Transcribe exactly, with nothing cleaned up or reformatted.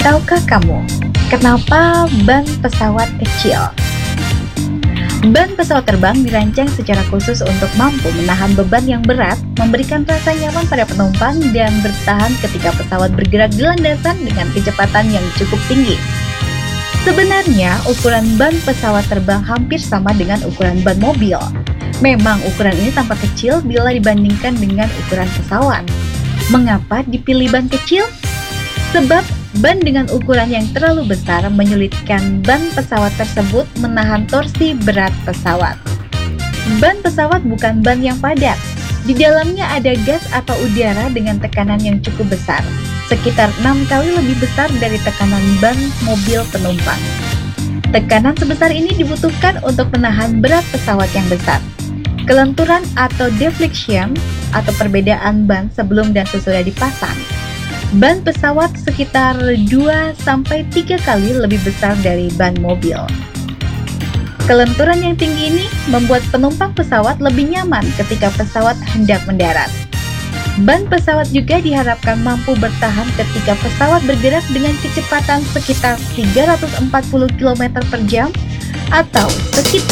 Tahukah kamu, kenapa ban pesawat kecil? Ban pesawat terbang dirancang secara khusus untuk mampu menahan beban yang berat, memberikan rasa nyaman pada penumpang, dan bertahan ketika pesawat bergerak di landasan dengan kecepatan yang cukup tinggi. Sebenarnya, ukuran ban pesawat terbang hampir sama dengan ukuran ban mobil. Memang ukuran ini tampak kecil bila dibandingkan dengan ukuran pesawat. Mengapa dipilih ban kecil? Sebab ban dengan ukuran yang terlalu besar menyulitkan ban pesawat tersebut menahan torsi berat pesawat. Ban pesawat bukan ban yang padat. Di dalamnya ada gas atau udara dengan tekanan yang cukup besar, sekitar enam kali lebih besar dari tekanan ban mobil penumpang. Tekanan sebesar ini dibutuhkan untuk menahan berat pesawat yang besar. Kelenturan atau deflection atau perbedaan ban sebelum dan sesudah dipasang. Ban pesawat sekitar dua sampai tiga kali lebih besar dari ban mobil. Kelenturan yang tinggi ini membuat penumpang pesawat lebih nyaman ketika pesawat hendak mendarat. Ban pesawat juga diharapkan mampu bertahan ketika pesawat bergerak dengan kecepatan sekitar tiga ratus empat puluh kilometer per jam atau sekitar